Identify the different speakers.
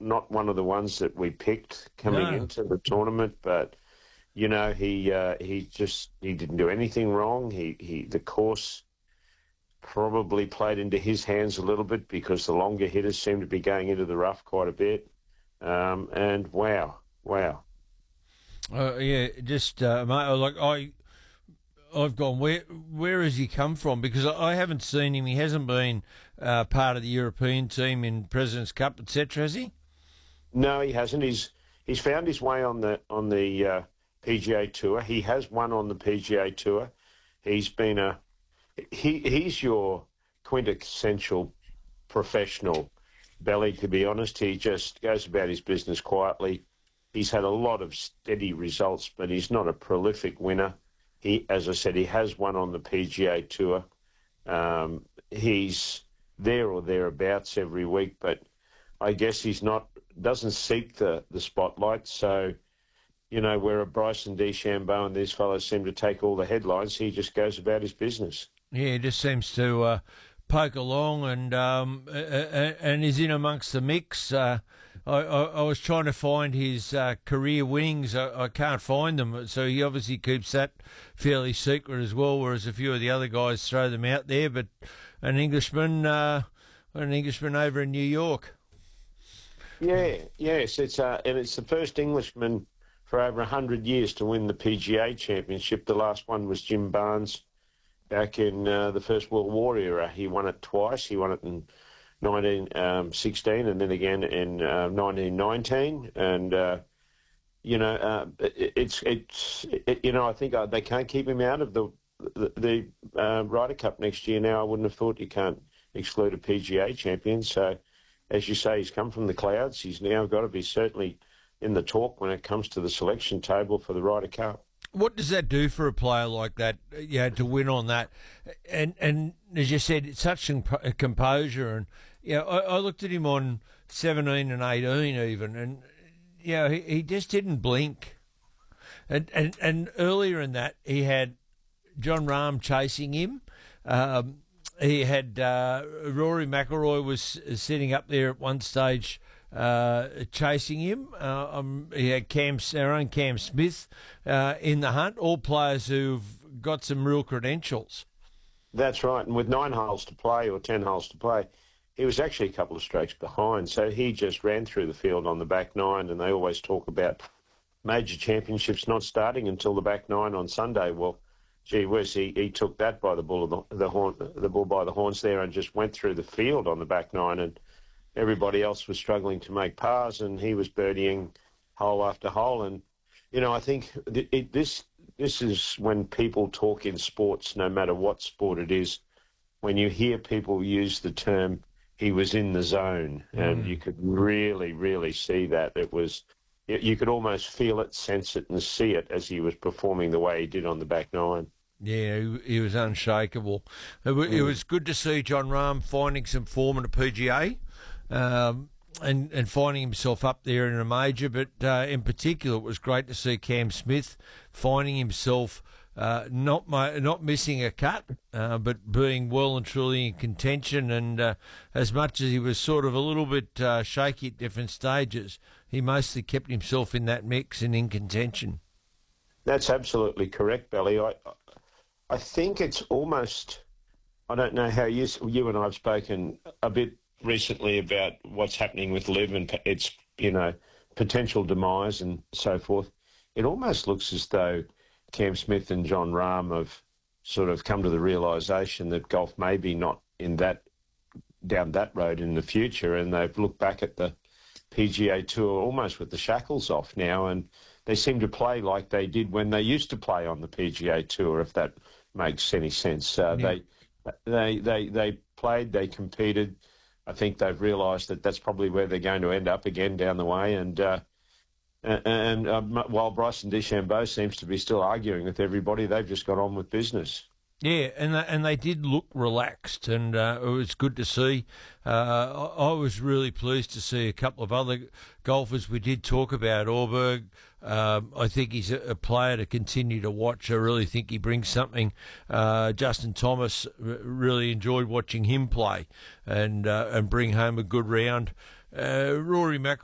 Speaker 1: not one of the ones that we picked coming
Speaker 2: No.
Speaker 1: into the tournament, but he didn't do anything wrong. The course probably played into his hands a little bit because the longer hitters seem to be going into the rough quite a bit. And wow.
Speaker 2: Yeah, just mate, I've gone. Where has he come from? Because I haven't seen him. He hasn't been part of the European team in Presidents Cup, etc. Has he?
Speaker 1: No, he hasn't. He's found his way on the PGA Tour. He has won on the PGA Tour. He's your quintessential professional, Belly, to be honest. He just goes about his business quietly. He's had a lot of steady results, but he's not a prolific winner. As I said, he has won on the PGA Tour. He's there or thereabouts every week, but I guess doesn't seek the spotlight. So, where a Bryson DeChambeau and these fellows seem to take all the headlines, he just goes about his business.
Speaker 2: Yeah, he just seems to poke along and is in amongst the mix. I was trying to find his career winnings. I can't find them, so he obviously keeps that fairly secret as well. Whereas a few of the other guys throw them out there. But an Englishman over in New York.
Speaker 1: Yes, and it's the first Englishman for over 100 years to win the PGA Championship. The last one was Jim Barnes back in the First World War era. He won it twice. He won it in 1916 and then again in 1919. And I think they can't keep him out of the Ryder Cup next year. Now I wouldn't have thought you can't exclude a PGA champion. So, as you say, he's come from the clouds. He's now got to be certainly in the talk when it comes to the selection table for the Ryder Cup.
Speaker 2: What does that do for a player like that, to win on that? And as you said, it's such composure. And, I looked at him on 17 and 18 even, and, he just didn't blink. And earlier in that, he had Jon Rahm chasing him. He had Rory McIlroy was sitting up there at one stage chasing him. He had our own Cam Smith in the hunt, all players who've got some real credentials.
Speaker 1: That's right, and with 9 holes to play or 10 holes to play, he was actually a couple of strokes behind, so he just ran through the field on the back nine, and they always talk about major championships not starting until the back nine on Sunday. Well, gee whiz, he took that by the bull by the horns there and just went through the field on the back nine, and everybody else was struggling to make pars, and he was birdieing hole after hole. And, I think this is when people talk in sports, no matter what sport it is, when you hear people use the term, he was in the zone, and you could really, really see that. You could almost feel it, sense it, and see it as he was performing the way he did on the back nine.
Speaker 2: Yeah, he was unshakable. It was good to see Jon Rahm finding some form in the PGA. And finding himself up there in a major, but in particular, it was great to see Cam Smith finding himself not missing a cut, but being well and truly in contention. And as much as he was sort of a little bit shaky at different stages, he mostly kept himself in that mix and in contention.
Speaker 1: That's absolutely correct, Belly. I think it's almost, I don't know how you and I have spoken a bit recently about what's happening with Liv and its, potential demise and so forth. It almost looks as though Cam Smith and Jon Rahm have sort of come to the realisation that golf may be not down that road in the future, and they've looked back at the PGA Tour almost with the shackles off now, and they seem to play like they did when they used to play on the PGA Tour, if that makes any sense.
Speaker 2: Yeah.
Speaker 1: They played, they competed. I think they've realised that that's probably where they're going to end up again down the way. And while Bryson DeChambeau seems to be still arguing with everybody, they've just got on with business.
Speaker 2: Yeah, and they did look relaxed, and it was good to see. I was really pleased to see a couple of other golfers we did talk about. Orberg, I think he's a player to continue to watch. I really think he brings something. Justin Thomas, really enjoyed watching him play and bring home a good round. Rory McIlroy